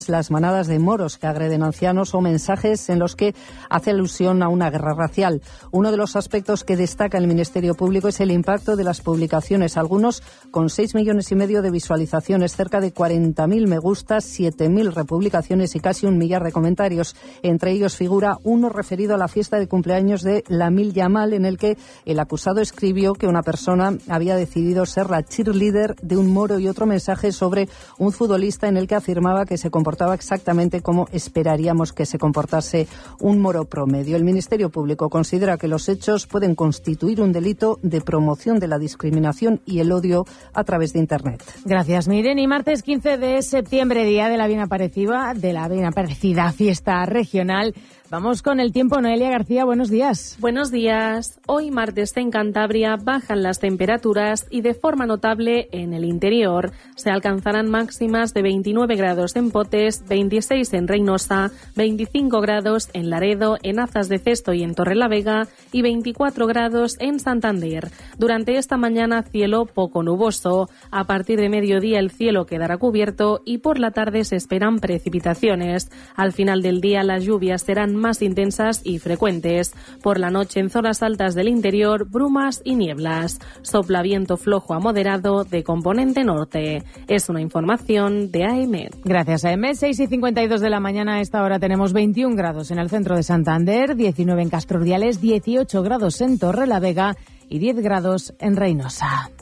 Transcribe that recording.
las manadas de moros que agreden ancianos o mensajes en los que hace alusión a una guerra racial. Uno de los aspectos que destaca el Ministerio Público es el impacto de las publicaciones, algunos con 6,5 millones de visualizaciones, cerca de 40.000 me gustas, 7.000 republicaciones y casi 1 millar de comentarios. Entre ellos figura uno referido a la fiesta de cumpleaños de Lamil Yamal, en el que el acusado escribió que una persona había decidido ser la cheerleader de un moro, y otro mensaje sobre un futbolista en el que afirmaba que se comportaba exactamente como esperaríamos que se comportase un moro promedio. El Ministerio Público considera que los hechos pueden constituir un delito de promoción de la discriminación y el odio a través de Internet. Gracias, Miren. Y martes 15 de septiembre, día de la bien aparecida fiesta regional. Vamos con el tiempo. Noelia García, buenos días. Buenos días. Hoy martes en Cantabria bajan las temperaturas y de forma notable en el interior. Se alcanzarán máximas de 29 grados en Potes, 26 en Reynosa, 25 grados en Laredo, en Azas de Cesto y en Torrelavega y 24 grados en Santander. Durante esta mañana cielo poco nuboso. A partir de mediodía el cielo quedará cubierto y por la tarde se esperan precipitaciones. Al final del día las lluvias serán más intensas y frecuentes. Por la noche en zonas altas del interior, brumas y nieblas. Sopla viento flojo a moderado de componente norte. Es una información de AEMET. Gracias, AEMET. 6:52 de la mañana. A esta hora tenemos 21 grados en el centro de Santander, 19 en Castro Urdiales, 18 grados en Torrelavega y 10 grados en Reynosa.